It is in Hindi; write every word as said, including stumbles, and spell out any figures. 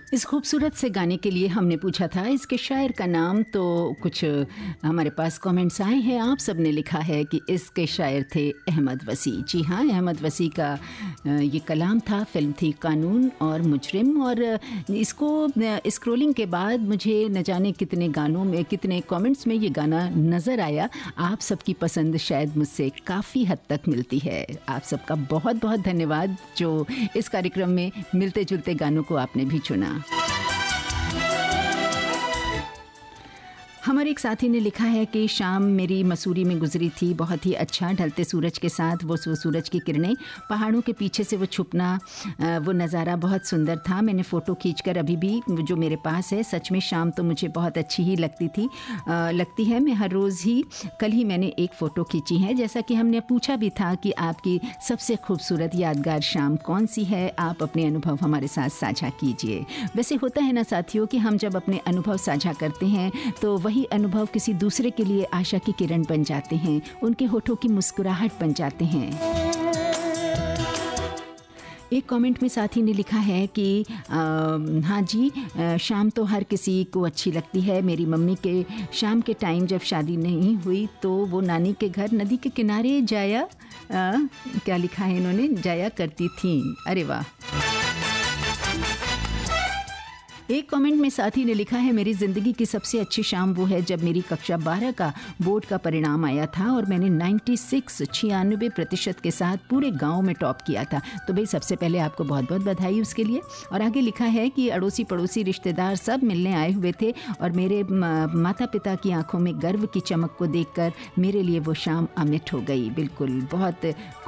इस खूबसूरत से गाने के लिए हमने पूछा था इसके शायर का नाम, तो कुछ हमारे पास कमेंट्स आए हैं। आप सब ने लिखा है कि इसके शायर थे अहमद वसी। जी हाँ, अहमद वसी का ये कलाम था। फिल्म थी कानून और मुजरिम। और इसको स्क्रॉलिंग के बाद मुझे न जाने कितने गानों में, कितने कमेंट्स में ये गाना नज़र आया। आप सबकी पसंद शायद मुझसे काफ़ी हद तक मिलती है। आप सबका बहुत बहुत धन्यवाद जो इस कार्यक्रम में मिलते जुलते गानों को आपने भी चुना। हमारे एक साथी ने लिखा है कि शाम मेरी मसूरी में गुजरी थी, बहुत ही अच्छा। ढलते सूरज के साथ वो सूरज की किरणें, पहाड़ों के पीछे से वो छुपना, वो नज़ारा बहुत सुंदर था। मैंने फ़ोटो खींचकर अभी भी जो मेरे पास है। सच में शाम तो मुझे बहुत अच्छी ही लगती थी आ, लगती है। मैं हर रोज़ ही, कल ही मैंने एक फ़ोटो खींची है। जैसा कि हमने पूछा भी था कि आपकी सबसे खूबसूरत यादगार शाम कौन सी है, आप अपने अनुभव हमारे साथ साझा कीजिए। वैसे होता है ना साथियों कि हम जब अपने अनुभव साझा करते हैं तो वही अनुभव किसी दूसरे के लिए आशा की किरण बन जाते हैं, उनके होठों की मुस्कुराहट बन जाते हैं। एक कमेंट में साथी ने लिखा है कि आ, हाँ जी, आ, शाम तो हर किसी को अच्छी लगती है। मेरी मम्मी के शाम के टाइम जब शादी नहीं हुई तो वो नानी के घर नदी के किनारे जाया, आ, क्या लिखा है इन्होंने, जाया करती थी। अरे वाह। एक कमेंट में साथी ने लिखा है, मेरी ज़िंदगी की सबसे अच्छी शाम वो है जब मेरी कक्षा बारह का बोर्ड का परिणाम आया था और मैंने छियानवे छियानवे प्रतिशत के साथ पूरे गांव में टॉप किया था। तो भाई सबसे पहले आपको बहुत बहुत बधाई उसके लिए। और आगे लिखा है कि अड़ोसी पड़ोसी रिश्तेदार सब मिलने आए हुए थे और मेरे माता पिता की आंखों में गर्व की चमक को देखकर मेरे लिए वो शाम अमिट हो गई। बिल्कुल, बहुत